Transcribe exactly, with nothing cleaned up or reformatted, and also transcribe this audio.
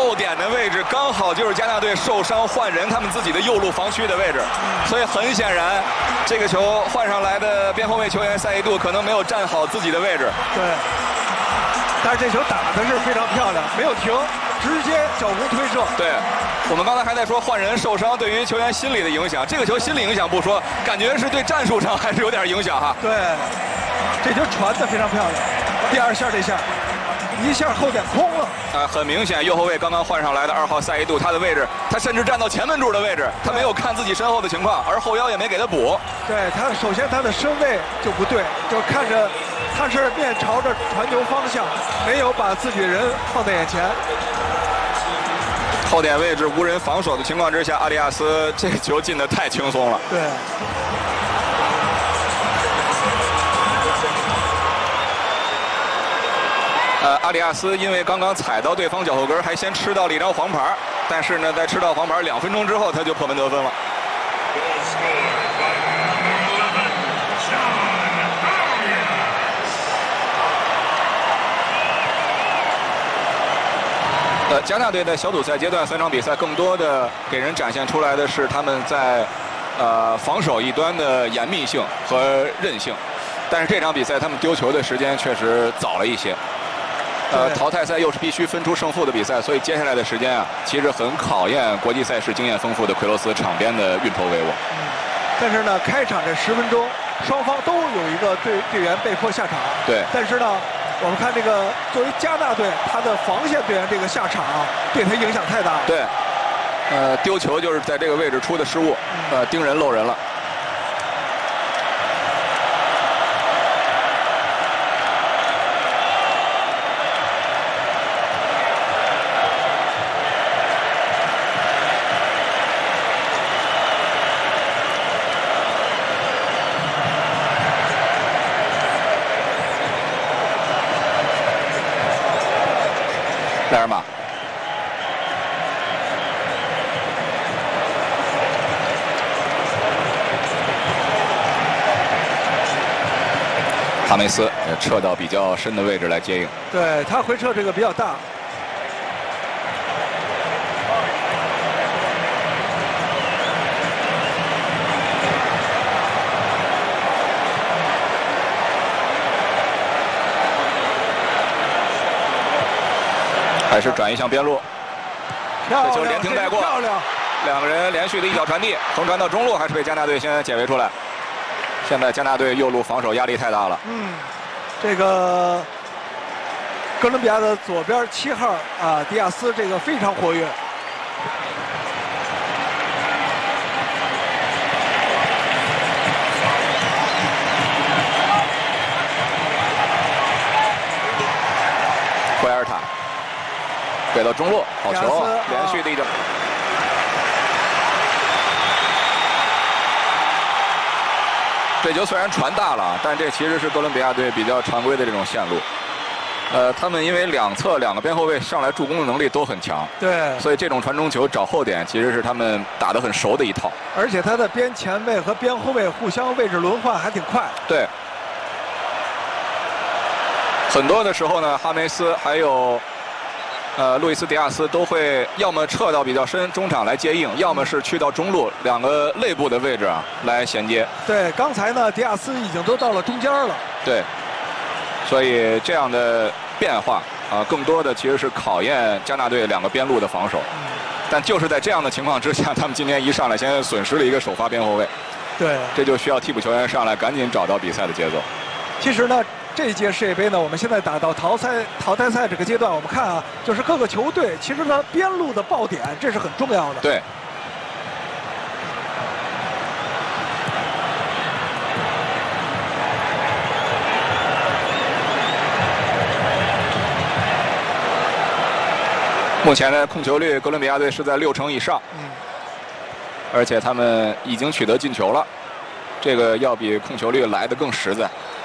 后点的位置刚好就是加纳队受伤换人他们自己的右路防区的位置，所以很显然，这个球换上来的边后卫球员赛义杜可能没有站好自己的位置。 对，但是这球打的是非常漂亮，没有停，直接脚弓推射。 对，我们刚才还在说换人受伤对于球员心理的影响，这个球心理影响不说，感觉是对战术上还是有点影响哈。 对，这球传的非常漂亮，第二下这下。一下后点空了， 呃，很明显，右后卫刚刚换上来的二号赛义杜，他的位置，他甚至站到前门柱的位置，他没有看自己身后的情况，而后腰也没给他补。 对他，首先他的身位就不对，就看着他是面朝着传球方向，没有把自己人放在眼前。 后点位置无人防守的情况之下，阿里亚斯这个球进得太轻松了。 对。 呃，阿里亚斯因为刚刚踩到对方脚后跟，还先吃到了一张黄牌，但是呢，在吃到黄牌两分钟之后，他就破门得分了。呃，加纳队在小组赛阶段三场比赛，更多的给人展现出来的是他们在呃防守一端的严密性和韧性，但是这场比赛他们丢球的时间确实早了一些。呃，淘汰赛又是必须分出胜负的比赛，所以接下来的时间啊，其实很考验国际赛事经验丰富的奎罗斯场边的运筹帷幄。 嗯，但是呢，开场这十分钟，双方都有一个队队员被迫下场。 对。但是呢，我们看这个作为加纳队，他的防线队员这个下场啊，对他影响太大了。 对。呃，丢球就是在这个位置出的失误，呃，盯人漏人了。莱尔马，哈梅斯撤到比较深的位置来接应。 对他回撤这个比较大。 还是转移向边路， 这球连停带过， 漂亮！ 两个人连续的一脚传递，横传到中路，还是被加纳队先解围出来。现在加纳队右路防守压力太大了。 嗯，这个哥伦比亚的左边七号啊，迪亚斯这个非常活跃。 奎尔塔。给到中路，好球，连续的一脚。这球虽然传大了，但这其实是哥伦比亚队比较常规的这种线路。呃，他们因为两侧两个边后卫上来助攻的能力都很强， 对， 所以这种传中球找后点其实是他们打得很熟的一套。 而且他的边前卫和边后卫互相位置轮换还挺快。 对。很多的时候呢，哈梅斯还有。呃，路易斯·迪亚斯都会要么撤到比较深中场来接应，要么是去到中路两个肋部的位置啊来衔接。 对，刚才呢，迪亚斯已经都到了中间了。 对，所以这样的变化啊，更多的其实是考验加纳队两个边路的防守。嗯、但就是在这样的情况之下，他们今天一上来先损失了一个首发边后卫。 对， 这就需要替补球员上来赶紧找到比赛的节奏。 其实呢。这一届世界杯呢，我们现在打到淘汰淘汰赛这个阶段，我们看啊，就是各个球队其实呢边路的爆点这是很重要的。 对。目前的控球率，哥伦比亚队是在六成以上，嗯，而且他们已经取得进球了，这个要比控球率来得更实在。